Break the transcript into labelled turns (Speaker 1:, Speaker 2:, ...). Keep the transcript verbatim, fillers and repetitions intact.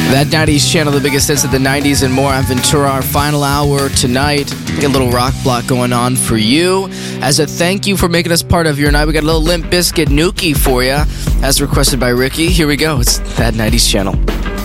Speaker 1: That nineties channel, the biggest hits of the nineties and more on Ventura, our final hour tonight. We got a little rock block going on for you. As a thank you for making us part of your night, we got a little Limp Bizkit Nuki for you, as requested by Ricky. Here we go. It's that nineties channel.